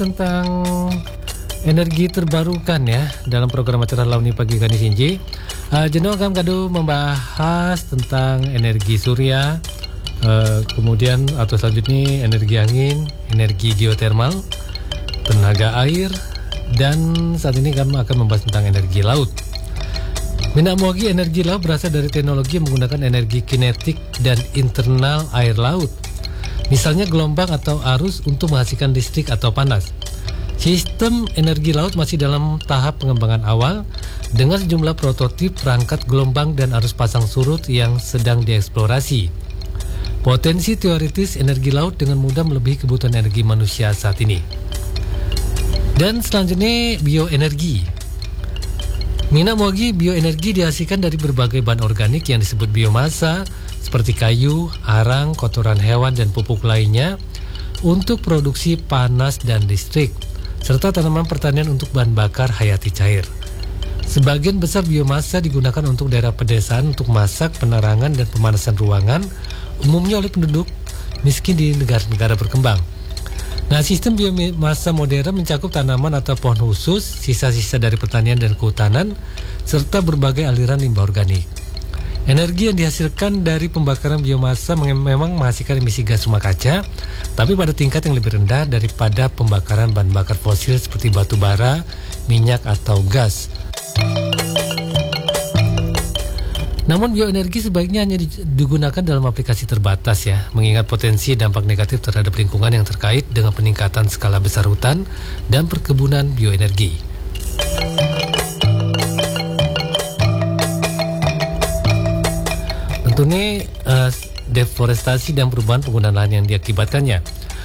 tentang energi terbarukan ya dalam program acara Launi Pagi Kani Sinji. Jeno akan kado membahas tentang energi surya, kemudian atau selanjutnya energi angin, energi geotermal, tenaga air, dan saat ini kami akan membahas tentang energi laut. Minamogi energi laut berasal dari teknologi yang menggunakan energi kinetik dan internal air laut. Misalnya gelombang atau arus untuk menghasilkan listrik atau panas. Sistem energi laut masih dalam tahap pengembangan awal dengan sejumlah prototip perangkat gelombang dan arus pasang surut yang sedang dieksplorasi. Potensi teoritis energi laut dengan mudah melebihi kebutuhan energi manusia saat ini. Dan selanjutnya bioenergi. Minamogi bioenergi dihasilkan dari berbagai bahan organik yang disebut biomasa seperti kayu, arang, kotoran hewan, dan pupuk lainnya untuk produksi panas dan listrik, serta tanaman pertanian untuk bahan bakar hayati cair. Sebagian besar biomasa digunakan untuk daerah pedesaan untuk masak, penerangan, dan pemanasan ruangan, umumnya oleh penduduk miskin di negara-negara berkembang. Nah, sistem biomasa modern mencakup tanaman atau pohon khusus, sisa-sisa dari pertanian dan kehutanan, serta berbagai aliran limbah organik. Energi yang dihasilkan dari pembakaran biomasa memang menghasilkan emisi gas rumah kaca, tapi pada tingkat yang lebih rendah daripada pembakaran bahan bakar fosil seperti batu bara, minyak, atau gas. Namun bioenergi sebaiknya hanya digunakan dalam aplikasi terbatas ya, mengingat potensi dampak negatif terhadap lingkungan yang terkait dengan peningkatan skala besar hutan dan perkebunan bioenergi. Tentunya deforestasi dan perubahan penggunaan lahan yang diakibatkannya.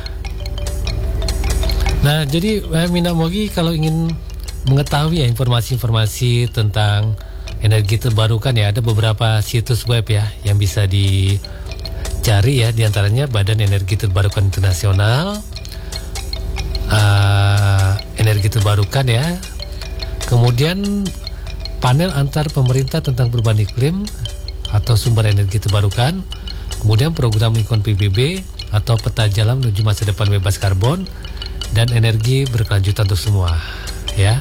Nah, jadi Minamogi kalau ingin mengetahui ya informasi-informasi tentang energi terbarukan ya, ada beberapa situs web ya yang bisa dicari ya, diantaranya Badan Energi Terbarukan Internasional, energi terbarukan ya, kemudian panel antar pemerintah tentang perubahan iklim atau sumber energi terbarukan, kemudian program lingkungan PBB atau peta jalan menuju masa depan bebas karbon, dan energi berkelanjutan untuk semua ya.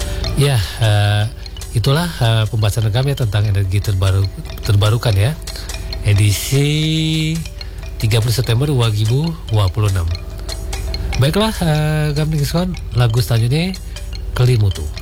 Itulah pembahasan kami tentang energi terbarukan ya, edisi 30 September 2026. Baiklah, kami lagu selanjutnya Kelimutu.